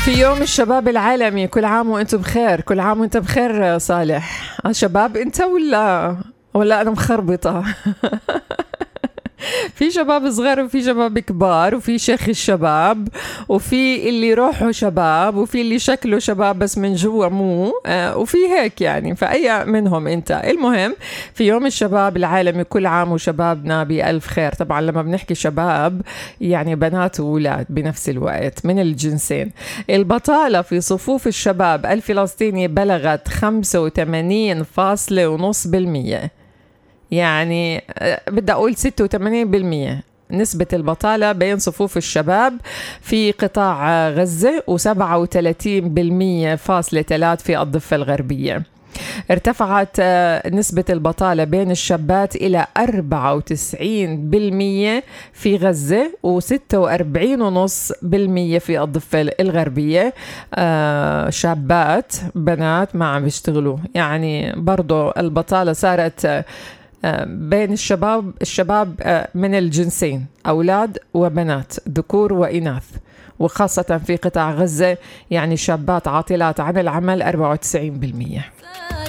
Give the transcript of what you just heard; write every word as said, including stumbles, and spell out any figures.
في يوم الشباب العالمي، كل عام وانتم بخير. كل عام وانت بخير صالح. شباب انت ولا ولا انا مخربطة؟ في شباب صغار وفي شباب كبار، وفي شيخ الشباب، وفي اللي روحه شباب، وفي اللي شكله شباب بس من جوا مو، آه وفي هيك يعني. فأي منهم انت؟ المهم في يوم الشباب العالمي، كل عام وشبابنا بألف خير. طبعا لما بنحكي شباب يعني بنات وولاد بنفس الوقت من الجنسين. البطالة في صفوف الشباب الفلسطيني بلغت خمسة وثمانين فاصلة خمسة بالمية، يعني بدي أقول ستة وثمانين بالمية نسبة البطالة بين صفوف الشباب في قطاع غزة، وسبعة وثلاثين بالمية فاصلة ثلاثة في الضفة الغربية. ارتفعت نسبة البطالة بين الشابات إلى أربعة وتسعين بالمية في غزة، وستة وأربعين فاصلة خمسة بالمية في الضفة الغربية. آه شابات بنات ما عم يشتغلوا، يعني برضو البطالة صارت بين الشباب الشباب من الجنسين، أولاد وبنات، ذكور وإناث، وخاصة في قطاع غزة يعني شابات عاطلات عن العمل أربعة وتسعين بالمية.